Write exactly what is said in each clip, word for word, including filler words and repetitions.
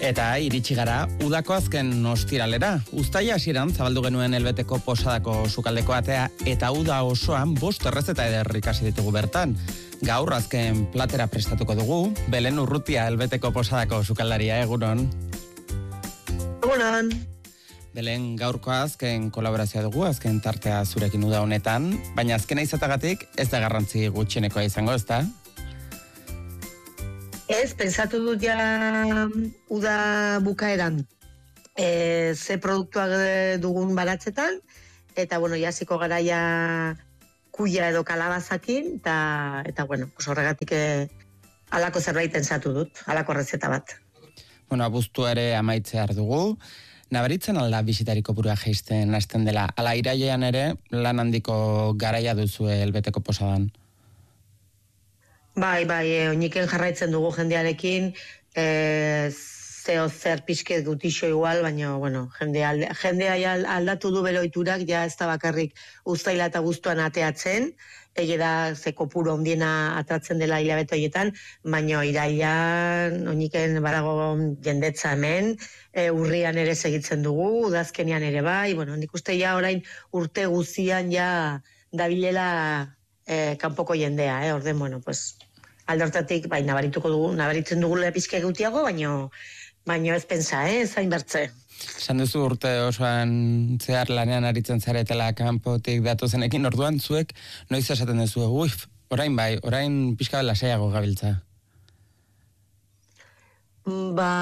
Eta iritsi gara udako azken ostiralera. Uztaila hasieran zabaldu genuen Elbeteko posadako sukaldeko atea eta uda osoan bost errezeta eder ikasi ditugu bertan. Gaur azken platera prestatuko dugu, Belen Urrutia Elbeteko posadako sukaldaria, egunon. Egunon. Belen, gaurko azken kolaborazioa dugu, azken tartea zurekin uda honetan, baina azkena izatagatik ez da garrantzi gutxienekoa izango, ezta? Ez, pensatu dut ja uda bukaeran e, ze produktuak dugun baratzetan, eta bueno, jasiko garaia kuia edo kalabazakin, eta, eta bueno, pues horregatik e, alako zerbait pensatu dut, alako rezeta bat. Bueno, abuztu ere amaitzear dugu, nabaritzen alda bisitariko burua jaisten hasten dela, ala irailean ere lan handiko garaia duzu Elbeteko posadan. Bai, bai, e, oiniken jarraitzen dugu jendearekin, e, zeo zer pixket gutixo igual, baina, bueno, jendea, jendea aldatu du beroiturak, ja ez da bakarrik uztaila eta guztuan ateatzen, ege da ze kopuru ondiena atratzen dela hilabete horietan, baina irailan oiniken badago jendetza hemen, e, urrian ere segitzen dugu, udazkenian ere bai, bueno, nik uste ja orain urte guzian ja dabilela e, kanpoko jendea, eh, orden, bueno, pues aldortatik, bai, nabarituko dugu, nabaritzen dugu lepizke gutiago, baino, baino ez pensa, eh, zain bertze. Esan duzu urte osoan zehar lanean aritzen zaretela kanpotik datozenekin, orduan zuek noiz esaten duzu, uif, orain bai, orain pixka lasaiago gabiltza. Ba...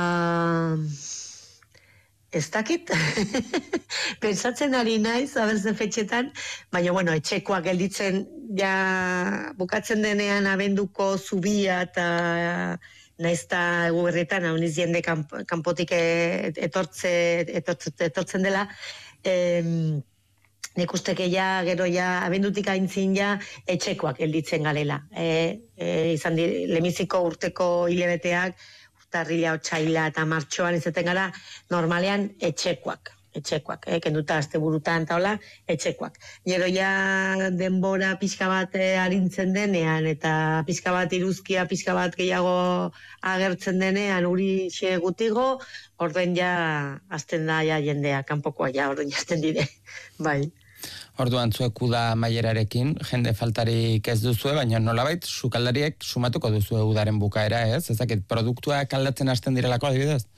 ez dakit, pensatzen ari naiz, abertzen fetxetan, baina, bueno, etxekoak gelditzen, ja, bukatzen denean abenduko zubia eta naizta egu berretan, hau niz jende kanp, kanpotik etortze, etortze, etortzen dela, em, nik usteke ja, gero ja, abendutik aintzin ja, etxekoak gelditzen galela. E, e, izan di, lemiziko urteko hilebeteak, tarrila, otxaila eta martxoan izaten gara, normalean etxekoak, etxekoak, eh, kenduta azte burutan eta hola, etxekoak. Gero ja denbora pixka bat arintzen denean, eta pixka bat iruzkia, pixka bat gehiago agertzen denean, uri xe gutigo, orden ja azten da ja jendea, kanpokoa ja, orden jazten dire, bai. Orduan zuek uda maierarekin, jende faltarik ez duzue, baina nolabait sukaldariek sumatuko duzue udaren bukaera, ez? Ezakit, produktuak aldatzen hasten direlako adibidez?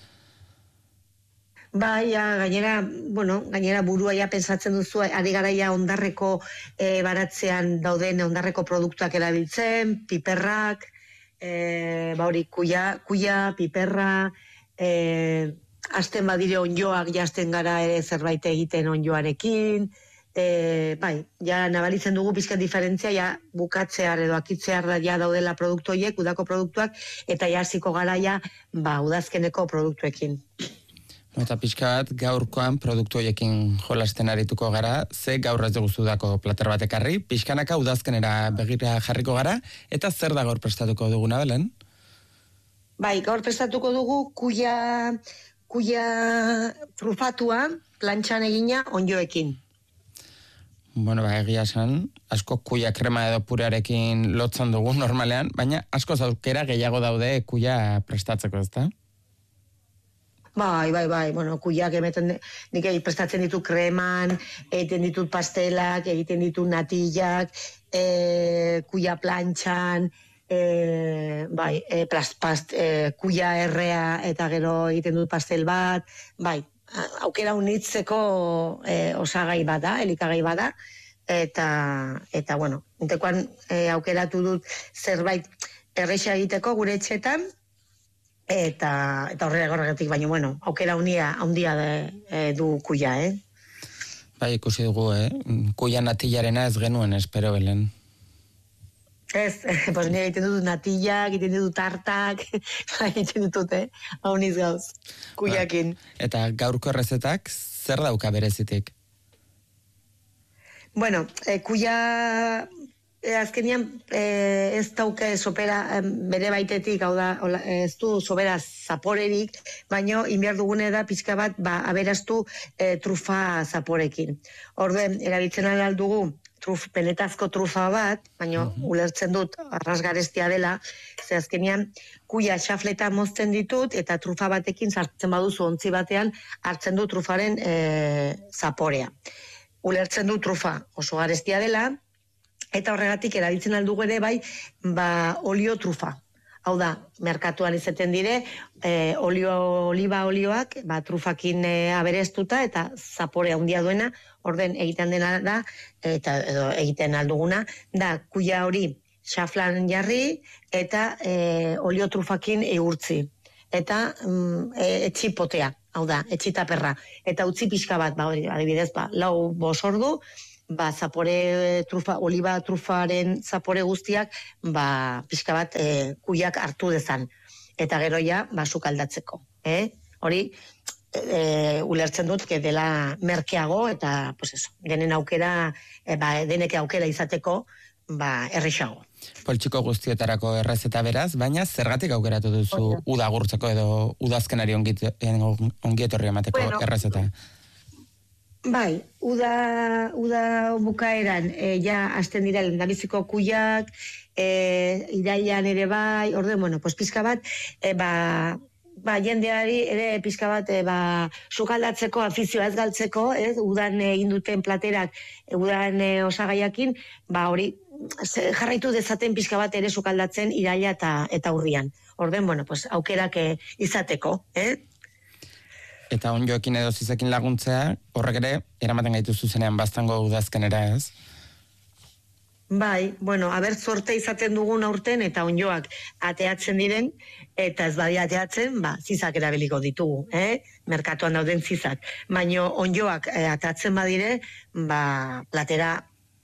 Bai, ja, gainera, bueno, gainera burua ja pensatzen duzu, ari garaia ondarreko e, baratzean dauden ondarreko produktuak erabiltzen, piperrak, e, bauri, kuia, kuia, piperra, e, hasten badire onjoak jazten gara ere zerbait egiten onjoarekin, E, bai, ja nabaritzen dugu pizkat diferentzia, ja bukatzear edo akitzear da ja daudela produktu horiek, udako produktuak, eta ja hasiko garaia, ba, udazkeneko produktuekin. Eta pixka bat, gaurkoan produktu horiekin jolasten arituko gara, ze gaur ez dugu udako plater bat ekarri, pixkanaka udazkenera begira jarriko gara, eta zer da gaur prestatuko duguna, Belen? Bai, gaur prestatuko dugu kuia, kuia trufatua, plantxan egina onjoekin. Bueno, ba, egia esan, asko kuia krema edo purearekin lotzen dugu normalean, baina asko aukera gehiago daude kuia prestatzeko, ezta? Bai, bai, bai, bueno, kuiak emeten, nik prestatzen ditu kreman, egiten ditut pastelak, egiten ditut natillak, e, kuia plantxan, e, bai, e, plast, past, e, kuia errea eta gero egiten dut pastel bat, bai, aukera unitzeko e, osagai bada, elikagai bada, eta, eta bueno, intekoan e, aukeratu dut zerbait erreixa egiteko gure etxetan, eta, eta horrela gorregatik, baina, bueno, aukera unia, handia de, e, du kuia, eh? Bai, ikusi dugu, eh? Kuia natillarena ez genuen, espero, Belen. Ez, pues nire egiten dut natillak, egiten dut tartak, egiten dut, eh? Hau niz gauz, kuiakin. Ba, eta gaurko errezetak zer dauka berezitik? Bueno, e, kuia e, azkenian e, ez dauke sopera e, bere baitetik, hau da, hola, ez du sobera zaporerik, baino inbiar dugune da pixka bat, ba, aberastu e, trufa zaporekin. Orden, erabiltzen aldugu truf, benetazko trufa bat, baina uh-huh. ulertzen dut arrasgarestia dela, ze azkenean kuia xafleta mozten ditut, eta trufa batekin sartzen baduzu ontzi batean, hartzen du trufaren e, zaporea. Ulertzen du trufa oso garestia dela, eta horregatik erabiltzen aldugu ere bai, ba, olio trufa. Hau da, merkatuan izaten dire, e, olio, oliba olioak, ba, trufakin e, aberestuta eta zapore handia duena, orden egiten dena da, eta edo, egiten alduguna, da, kuia hori xaflan jarri eta e, olio trufakin egurtzi. Eta mm, e, etxipotea, hau da, etxitaperra. Eta utzi pixka bat, ba, hori, adibidez, ba, lau bos ordu, ba, zapore trufa, oliba trufaren zapore guztiak, ba, pixka bat e, kuiak hartu dezan. Eta gero ja, ba, sukaldatzeko. Eh? Hori, e, ulertzen dut, que dela merkeago, eta, pues eso, denen aukera, e, ba, denek aukera izateko, ba, errexago. Poltsiko guztietarako errezeta beraz, baina zergatik aukeratu duzu uda gurtzeko edo udazkenari ongietorri emateko bueno, errezeta? Bai, uda, uda bukaeran, e, ja, hasten dira lendabiziko kuiak, e, irailan ere bai, orde, bueno, pues pizka bat, e, ba, ba, jendeari ere pizka bat, e, ba, sukaldatzeko, afizioa ez galtzeko, ez, udan egin duten platerak, e, udan e, osagaiakin, ba, hori, ze, jarraitu dezaten pizka bat ere sukaldatzen iraila eta, eta urrian. Orden, bueno, pues, aukerak e, izateko, eh? Eta onjoekin edo zizekin laguntzea, horrek ere, eramaten gaitu zuzenean baztango udazkenera, ez? Bai, bueno, haber zorte izaten dugun aurten eta onjoak ateatzen diren, eta ez badia ateatzen, ba, zizak erabiliko ditugu, eh? Merkatuan dauden zizak. Baina onjoak eh, ateatzen badire, ba, platera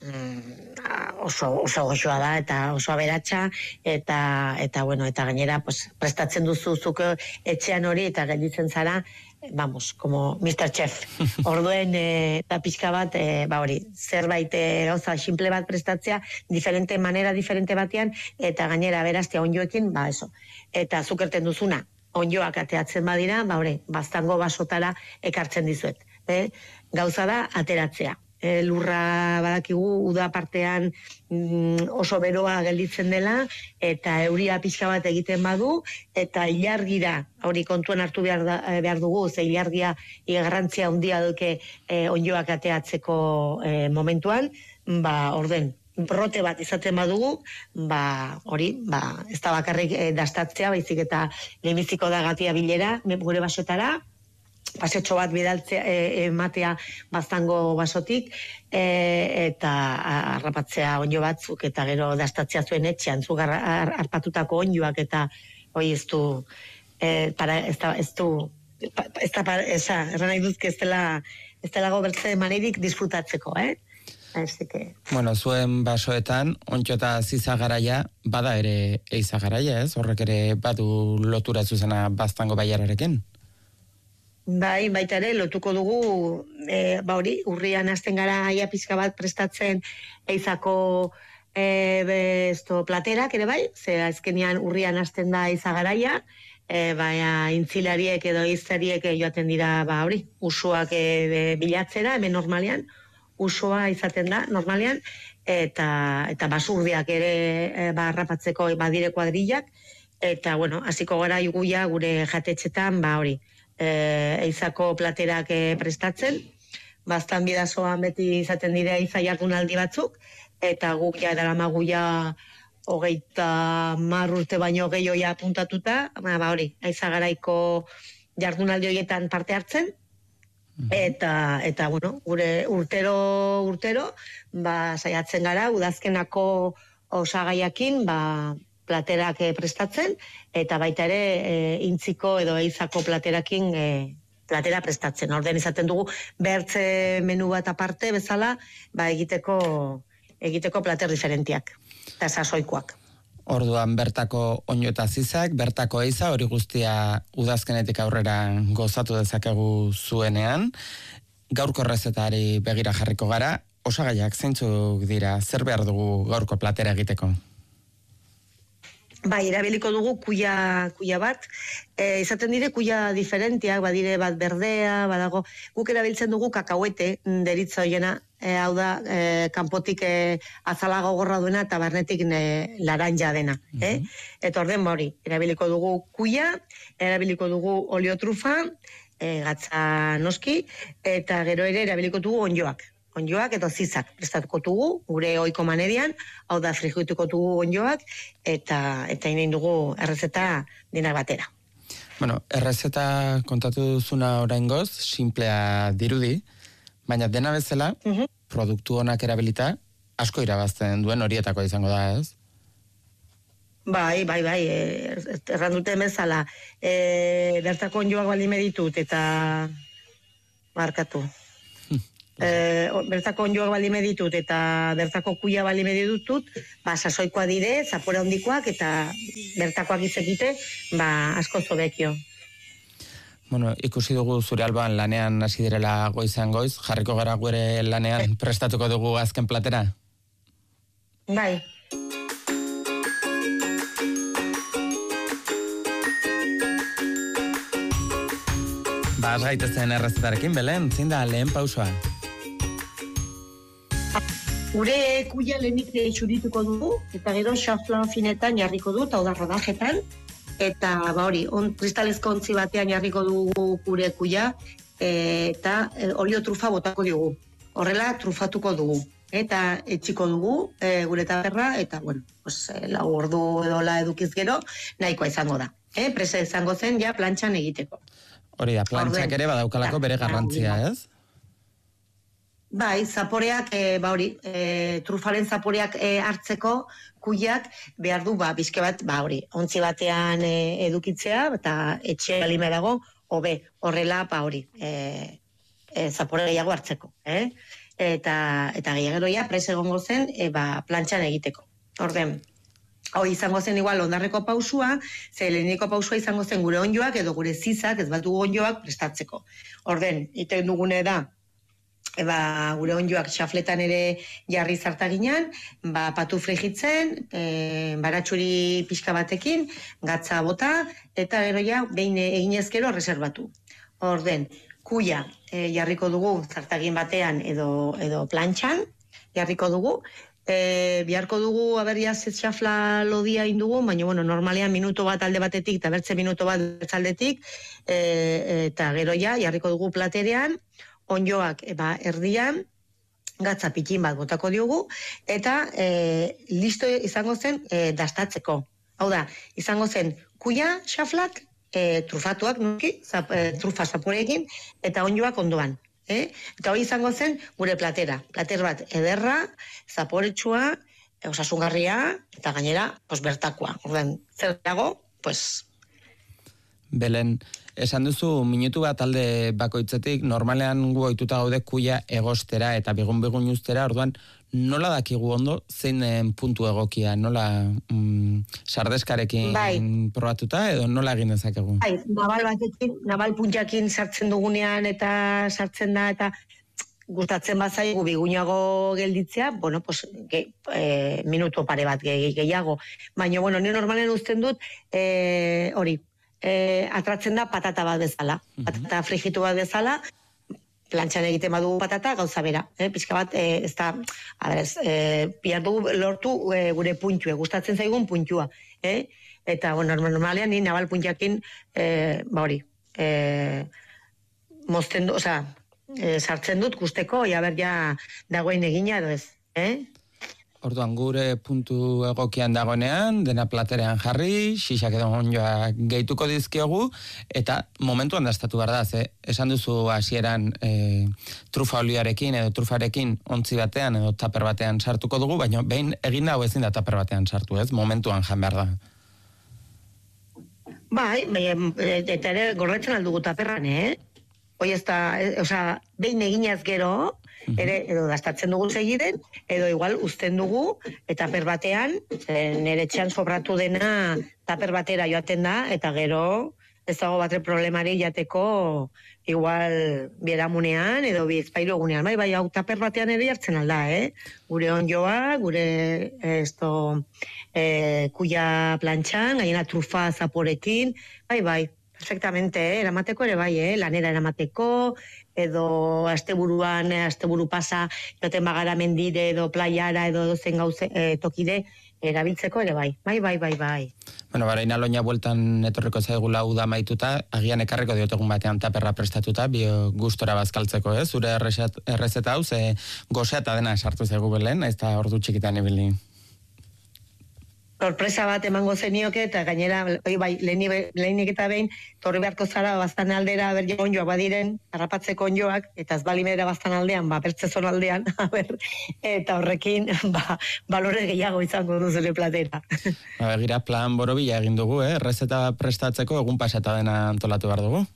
mm, oso, oso goxoa da, eta oso aberatsa, eta, eta, bueno, eta gainera, pues, prestatzen duzu zuko etxean hori, eta gelditzen zara, vamos, como mister Chef. Orduen, e, eta pixka bat, e, ba hori, zerbait e, gauza simple bat prestatzea, diferente manera, diferente batean, eta gainera beraztea onjoekin, ba eso. Eta zukerten duzuna, onjoak ateatzen badira, ba hori, baztango basotara ekartzen dizuet. E, gauza da, ateratzea. E, lurra badakigu uda partean mm, oso beroa gelditzen dela eta euria pixka bat egiten badu eta ilargira, hori kontuan hartu behar, da, behar dugu, ze ilargia garrantzia handia duke e, onjoak ateatzeko e, momentuan, ba orden brote bat izaten badugu, ba hori, ba ez da bakarrik e, dastatzea, baizik eta lehenbiziko da gatia bilera gure basotara, pasetxo bat bidaltzea, e, ematea baztango basotik, e, eta harrapatzea onjo batzuk, eta gero dastatzea zuen etxean, zu harpatutako onjoak, eta hoi ez du, e, para, ez da, ez du, ez da, eza, erran nahi duzke ez dela, ez dela gobertze manerik disfrutatzeko, eh? Así que... Bueno, zuen basoetan, ontxo eta ziza garaia, bada ere eiza garaia, ez? Horrek ere badu lotura zuzena baztango baiararekin. Bai, baita ere, lotuko dugu, e, ba hori, urrian hasten gara aia pizka bat prestatzen eizako e, besto platerak, ere bai, ze azkenian urrian hasten da eiza garaia, e, baina intzilariek edo eizariek joaten dira, ba hori, usuak e, bilatzera, hemen normalean, usua izaten da, normalean, eta, eta basurdiak ere e, ba harrapatzeko badire kuadrillak, eta, bueno, hasiko gara iguia gure jatetxetan, ba hori, E, eizako platerak e, prestatzen, baztan bidazoan beti izaten dire eiza jardunaldi batzuk, eta guk ja daramagu ja hogeita mar urte baino gehioia puntatuta, ba hori, eiza garaiko jardunaldi horietan parte hartzen, eta, eta bueno, gure urtero urtero, ba saiatzen gara, udazkenako osagaiakin, ba platerak e, prestatzen, eta baita ere e, intziko edo eizako platerakin e, platera prestatzen. Orden izaten dugu, behartze menu bat aparte bezala, ba egiteko, egiteko plater diferentiak, eta sasoikoak. Orduan bertako oino eta zizak, bertako eiza, hori guztia udazkenetik aurrera gozatu dezakegu zuenean. Gaurko errezetari begira jarriko gara, osagaiak zeintzuk dira, zer behar dugu gaurko platera egiteko? Bai, erabiliko dugu kuia, kuia bat, e, izaten dire kuia diferenteak, badire bat berdea, badago, guk erabiltzen dugu kakauete deritza hoiena, e, hau da, e, kanpotik e, azala gogorra duena eta barnetik e, laranja dena. Mm-hmm. eh? Eta orden hori, erabiliko dugu kuia, erabiliko dugu oliotrufa, e, gatza noski, eta gero ere erabiliko dugu onjoak. Onjoak eta zizak prestatuko dugu, gure ohiko manerian, hau da frijituko dugu onjoak, eta eta inen dugu errezeta denak batera. Bueno, errezeta kontatu duzuna oraingoz, simplea dirudi, baina dena bezala, uh-huh. produktu onak erabilita, asko irabazten duen horietako izango da, ez? Bai, bai, bai, erranduten bezala, e, bertako onjoak bali meditut, eta markatu. E, bertako onjoak bali meditut eta bertako kuia bali meditut, ba, sasoikoa dire, zapore hondikoak eta bertakoak izekite, ba, asko zobekio. Bueno, ikusi dugu zure alban lanean hasi direla goizean goiz, jarriko gara gure lanean prestatuko dugu azken platera? Bai. Ba, az gaitezen errezetarekin, Belen, zein da lehen pausoa? Gure kuia lehenik txurituko dugu, eta gero xafla finetan jarriko dut, hau da rodajetan, eta ba hori, on, kristalezko ontzi batean jarriko dugu gure kuia, e, eta e, olio trufa botako dugu. Horrela trufatuko dugu, eta etxiko dugu e, gure taberra, eta bueno, pues, e, lau ordu edo la edukiz gero, nahikoa izango da. E, presa izango zen ja plantxan egiteko. Hori da, plantxak ere badaukalako bere garrantzia, ez? Bai, zaporeak, e, ba hori, e, trufaren zaporeak e, hartzeko kuiak behar du, ba, bizke bat, ba hori, ontzi batean e, edukitzea, eta etxe balime dago, hobe, horrela, ba hori, e, e, zapore gehiago hartzeko, eh? Eta, eta gehiago ja, presa egongo zen, e, ba, plantxan egiteko. Orden, hoi izango zen igual ondarreko pausua, ze leheniko pausua izango zen gure onjoak edo gure zizak, ez bat dugu onjoak prestatzeko. Orden, iten dugune da, Eba, gure onjoak xafletan ere jarri zartaginan, ba, patu frigitzen, e, baratxuri pixka batekin, gatza bota, eta gero ja, behin eginezkero reservatu. Orden, kuia e, jarriko dugu zartagin batean edo, edo plantxan, jarriko dugu, e, biharko dugu aberria xafla lodia indugu, baina bueno, normalean minuto bat alde batetik, eta bertze minuto bat bertzaldetik, e, eta gero ja, jarriko dugu platerean, onjoak eba, erdian, gatza pikin bat botako diogu, eta e, listo izango zen e, dastatzeko. Hau da, izango zen kuia, xaflak, e, trufatuak, nuki, zap, e, trufa zaporekin, eta onjoak ondoan. Eh? Eta hori izango zen gure platera. Plater bat ederra, zaporetsua, e, osasungarria, eta gainera, pues, bertakoa. Ordan, zer dago, pues... Belen, esan duzu, minutu bat alde bakoitzetik, normalean gu ohituta gaude kuia egostera eta bigun-bigun ustera, orduan, nola dakigu ondo, zein den puntu egokia, nola mm, sardeskarekin bai. Probatuta, edo nola egin dezakegu? Bai, nabal batekin, nabal puntakin sartzen dugunean eta sartzen da, eta gustatzen bazaigu bigunago gelditzea, bueno, pues, ge, e, minutu pare bat ge, gehiago. Baina, bueno, ni normalen uzten dut, e, hori, E, atratzen da patata bat bezala. Patata frigitu bat bezala, plantxan egiten badugu patata, gauza bera. Eh? Pizka bat, e, ez da, a ber, ez, e, bihar dugu lortu e, gure puntue, gustatzen zaigun puntua. Eh? Eta, bueno, normalean, ni nabal puntiakin, e, ba hori, e, mozten du, oza, e, sartzen dut gusteko, ja ber, ja, dagoen egina, edo ez. Eh? Orduan, gure puntu egokian dagoenean, dena platerean jarri, xixak edo onjoa gehituko dizkiogu, eta momentuan dastatu behar da, ze, esan duzu hasieran e, trufa oliarekin edo trufarekin ontzi batean edo taper batean sartuko dugu, baina behin egin dago ezin da taper batean sartu, ez? Momentuan jan behar da. Bai, eta ere gorretzen aldugu taperran, eh? Hoi ez da, oza, behin eginaz gero, ere, edo dastatzen dugu segiden, edo igual uzten dugu, eta taper batean, nire etxean sobratu dena taper batera joaten da, eta gero, ez dago batre problemari jateko igual bieramunean edo bizpairu egunean. Bai, bai, hau taper batean ere jartzen alda, eh? Gure onjoa, gure esto, eh, kuia plantxan, gainera trufa zaporekin, bai, bai, perfectamente, eh? Eramateko ere bai, eh? Lanera eramateko, edo asteburuan, asteburu pasa, joten bagara mendire edo playara edo dozen gauze, eh, tokide, erabiltzeko ere bai, bai, bai, bai, bai. Bueno, barain aloina bueltan etorriko zaigula uda maituta, agian ekarriko diotegun batean taperra prestatuta, bio gustora bazkaltzeko, ez? Zure errezeta hau, ze gozea eta dena sartu zaigu belen, ez da ordu txikitan ibili. Sorpresa bat emango zenioke, eta gainera, oi, bai, lehenik eta behin, torri beharko zara baztan aldera, ber onjoak badiren, harrapatzeko onjoak, eta ez balimera baztan aldean, ba, bertzezon aldean, ber, eta horrekin, ba, balore gehiago izango du zure platera. Ba, begira, plan borobila egin dugu, eh? Errezeta prestatzeko egun pasata dena antolatu behar dugu.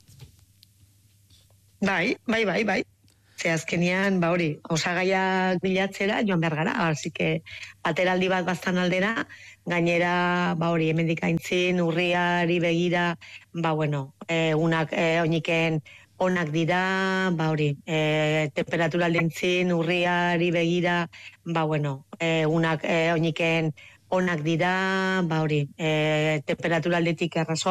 Bai, bai, bai, bai. Ze azkenian, ba hori, osagaiak bilatzera joan behar gara, así que ateraldi bat baztan aldera, gainera, ba hori, hemendik aintzin, urriari begira, ba bueno, eh, unak eh, oiniken onak dira, ba hori, eh, temperatura aldintzin, urriari begira, ba bueno, eh, unak eh, oiniken onak dira, ba hori, eh, temperatura aldetik errazo